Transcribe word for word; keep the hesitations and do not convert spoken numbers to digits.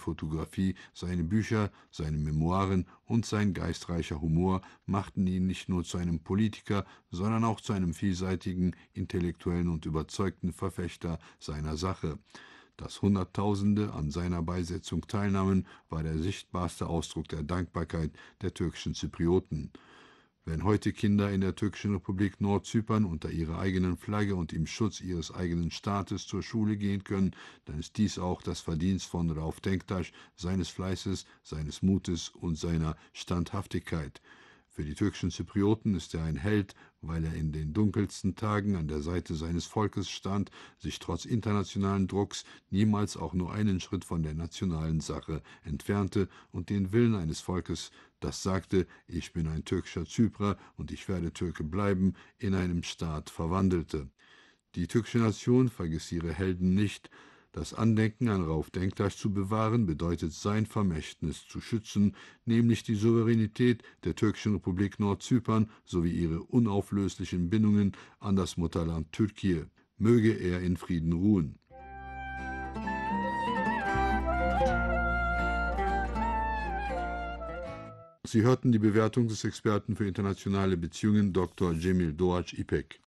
Fotografie, seine Bücher, seine Memoiren und sein geistreicher Humor machten ihn nicht nur zu einem Politiker, sondern auch zu einem vielseitigen, intellektuellen und überzeugten Verfechter seiner Sache. Dass Hunderttausende an seiner Beisetzung teilnahmen, war der sichtbarste Ausdruck der Dankbarkeit der türkischen Zyprioten. Wenn heute Kinder in der türkischen Republik Nordzypern unter ihrer eigenen Flagge und im Schutz ihres eigenen Staates zur Schule gehen können, dann ist dies auch das Verdienst von Rauf Denktaş, seines Fleißes, seines Mutes und seiner Standhaftigkeit. Für die türkischen Zyprioten ist er ein Held, weil er in den dunkelsten Tagen an der Seite seines Volkes stand, sich trotz internationalen Drucks niemals auch nur einen Schritt von der nationalen Sache entfernte und den Willen eines Volkes, das sagte, ich bin ein türkischer Zyprer und ich werde Türke bleiben, in einem Staat verwandelte. Die türkische Nation vergiss ihre Helden nicht. Das Andenken an Rauf Denktaş zu bewahren, bedeutet sein Vermächtnis zu schützen, nämlich die Souveränität der türkischen Republik Nordzypern sowie ihre unauflöslichen Bindungen an das Mutterland Türkei. Möge er in Frieden ruhen. Sie hörten die Bewertung des Experten für internationale Beziehungen Doktor Cemil Doğaç İpek.